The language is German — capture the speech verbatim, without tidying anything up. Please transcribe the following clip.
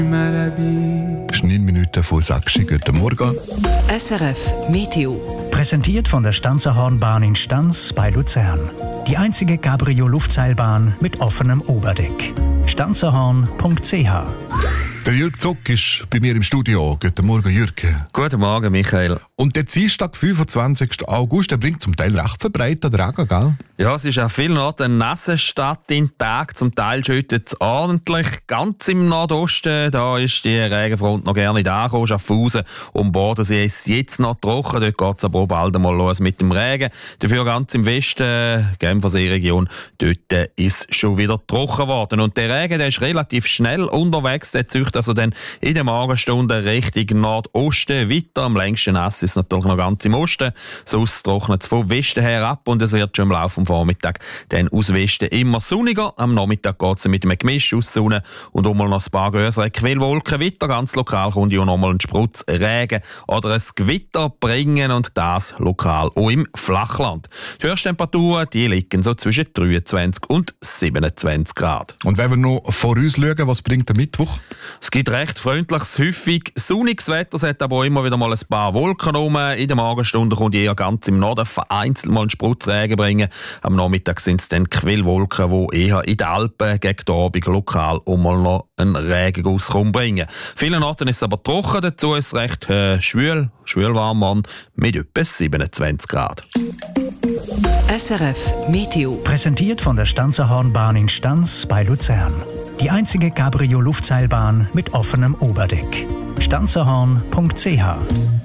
Es ist neun Minuten vor sechs. Guten Morgen. S R F Meteo. Präsentiert von der Stanzerhornbahn in Stanz bei Luzern. Die einzige Cabrio-Luftseilbahn mit offenem Oberdeck. stanzerhorn punkt c h. Der Jürg Zock ist bei mir im Studio. Guten Morgen, Jürg. Guten Morgen, Michael. Und der Dienstag, fünfundzwanzigsten August, der bringt zum Teil recht verbreiteten Regen, gell? Ja, es ist an vielen Orten eine nasse Stadt in Tag. Zum Teil schüttet es ordentlich. Ganz im Nordosten, da ist die Regenfront noch gerne nicht angekommen. Schaffhausen und Bodensee ist jetzt noch trocken. Dort geht es aber auch bald einmal los mit dem Regen. Dafür ganz im Westen, Genfersee-Region, dort ist es schon wieder trocken geworden. Und der Regen, der ist relativ schnell unterwegs. Der zieht also dann in den Morgenstunden Richtung Nordosten weiter. Am längsten nass ist es natürlich noch ganz im Osten. Sonst trocknet es von Westen her ab und es wird schon im Laufe des Vormittags dann aus Westen immer sonniger. Am Nachmittag geht es mit einem Gemisch aus Sonne und auch mal noch ein paar größere Quellwolken weiter. Ganz lokal kommt ja noch mal ein Sprutz Regen oder ein Gewitter bringen und das lokal auch im Flachland. Die Höchsttemperaturen die liegen so zwischen dreiundzwanzig und siebenundzwanzig Grad. Und wenn wir noch vorausschauen, was bringt der Mittwoch? Es gibt recht freundliches, häufig sonniges Wetter. Es hat aber auch immer wieder mal ein paar Wolken rum. In den Morgenstunden kommt eher ganz im Norden vereinzelt mal einen Sputzregen bringen. Am Nachmittag sind es dann Quellwolken, die eher in den Alpen gegen die Abend lokal auch mal noch einen Regenguss bringen. Vielen Orten ist es aber trocken. Dazu ist es recht äh, schwül, schwül warm mit etwa siebenundzwanzig Grad. S R F Meteo. Präsentiert von der Stanzerhornbahn in Stanz bei Luzern. Die einzige Cabrio-Luftseilbahn mit offenem Oberdeck. stanzerhorn punkt c h.